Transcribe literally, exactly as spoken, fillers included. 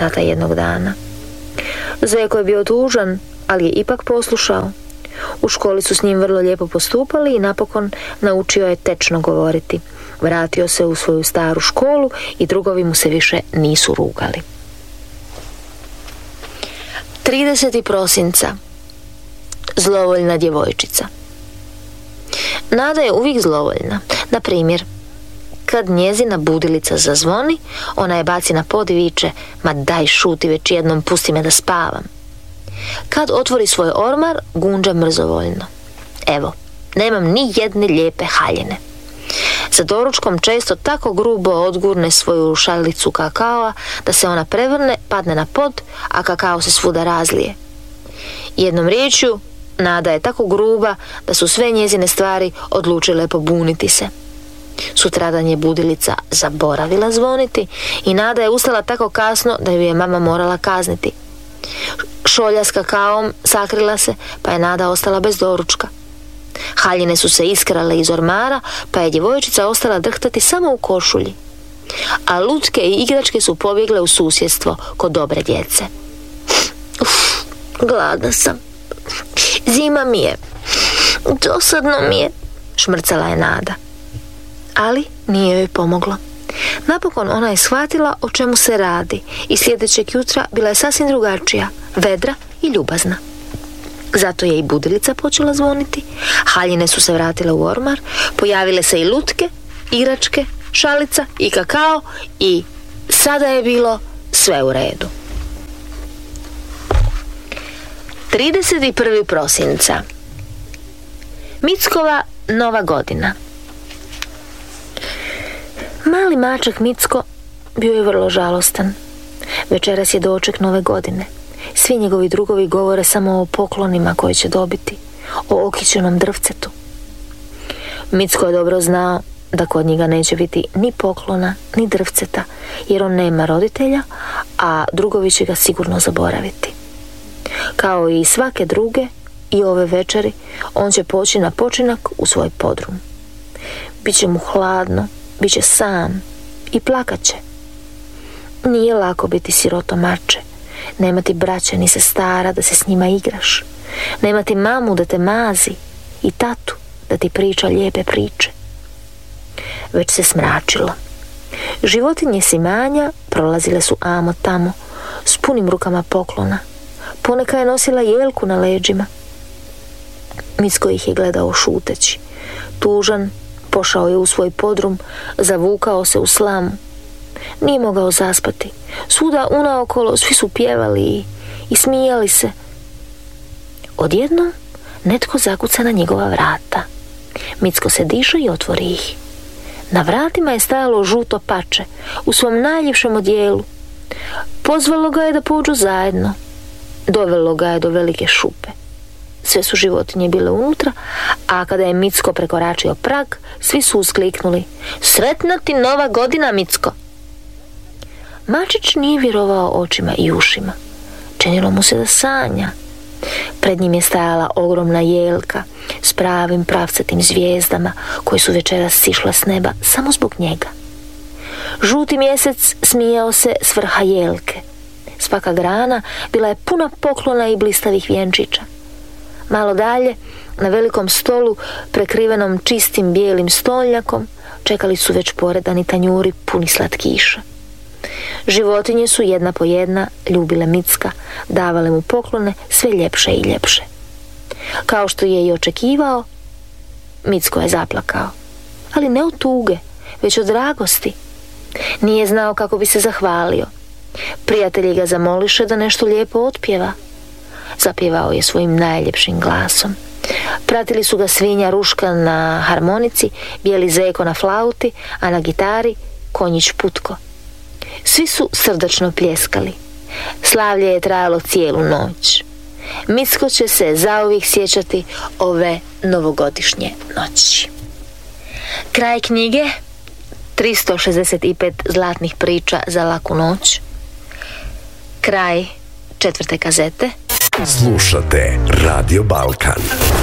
tata jednog dana. Zeko je bio tužan, ali je ipak poslušao. U školi su s njim vrlo lijepo postupali i napokon naučio je tečno govoriti. Vratio se u svoju staru školu i drugovi mu se više nisu rugali. tridesetog prosinca. Zlovoljna djevojčica. Nada je uvijek zlovoljna. Na primjer, kad njezina budilica zazvoni, ona je baci na pod i viče: ma daj šuti već jednom, pusti me da spavam. Kad otvori svoj ormar, gunđa mrzovoljno: evo, nemam ni jedne lijepe haljine. Za doručkom često tako grubo odgurne svoju šalicu kakaoa da se ona prevrne, padne na pod, a kakao se svuda razlije. Jednom riječju, Nada je tako gruba da su sve njezine stvari odlučile pobuniti se. Sutradan je budilica zaboravila zvoniti i Nada je ustala tako kasno da ju je mama morala kazniti. Šolja s kakaom sakrila se, pa je Nada ostala bez doručka. Haljine su se iskrale iz ormara, pa je djevojčica ostala drhtati samo u košulji. A lutke i igračke su pobjegle u susjedstvo kod dobre djece. Uf, gladna sam. Zima mi je. Dosadno mi je, šmrcala je Nada. Ali nije joj pomoglo. Napokon ona je shvatila o čemu se radi i sljedećeg jutra bila je sasvim drugačija, vedra i ljubazna. Zato je i budilica počela zvoniti, haljine su se vratile u ormar, pojavile se i lutke, igračke, šalica i kakao i sada je bilo sve u redu. tridesetog prvog prosinca. Mickova nova godina. Mali mačak Micko bio je vrlo žalostan. Večeras je doček nove godine. Svi njegovi drugovi govore samo o poklonima koje će dobiti, o okićenom drvcetu. Micko je dobro znao da kod njega neće biti ni poklona, ni drvceta, jer on nema roditelja, a drugovi će ga sigurno zaboraviti. Kao i svake druge, i ove večeri, on će poći na počinak u svoj podrum. Biće mu hladno, bit će sam i plakat će. Nije lako biti siroto mače, nemati braće ni sestara da se s njima igraš, nemati mamu da te mazi i tatu da ti priča lijepe priče. Već se smračilo. Životinje s imanja prolazile su amo tamo s punim rukama poklona. Poneka je nosila jelku na leđima. Micko ih je gledao šuteći. Tužan, pošao je u svoj podrum, zavukao se u slamu. Nije mogao zaspati. Svuda unaokolo svi su pjevali i, i smijali se. Odjednom netko zakuca na njegova vrata. Micko se diže i otvori ih. Na vratima je stajalo žuto pače u svom najljepšem odjelu. Pozvalo ga je da pođu zajedno. Dovelo ga je do velike šupe. Sve su životinje bile unutra, a kada je Micko prekoračio prag, svi su uskliknuli: sretna ti nova godina, Micko! Mačić nije vjerovao očima i ušima. Činilo mu se da sanja. Pred njim je stajala ogromna jelka s pravim pravcatim zvijezdama koje su večeras sišle s neba samo zbog njega. Žuti mjesec smijao se s vrha jelke. Svaka grana bila je puna poklona i blistavih vjenčića. Malo dalje, na velikom stolu, prekrivenom čistim bijelim stolnjakom, čekali su već poredani tanjuri puni slatkiša. Životinje su jedna po jedna ljubile Micka, davale mu poklone sve ljepše i ljepše. Kao što je i očekivao, Micko je zaplakao, ali ne od tuge, već od dragosti. Nije znao kako bi se zahvalio. Prijatelji ga zamoliše da nešto lijepo otpjeva. Zapjevao je svojim najljepšim glasom. Pratili su ga svinja Ruška na harmonici, bijeli Zeko na flauti, a na gitari konjić Putko. Svi su srdačno pljeskali. Slavlje je trajalo cijelu noć. Micko će se zauvijek sjećati ove novogodišnje noći. Kraj knjige. tristo šezdeset pet zlatnih priča za laku noć. Kraj četvrte kazete. Slušate Radio Balkan.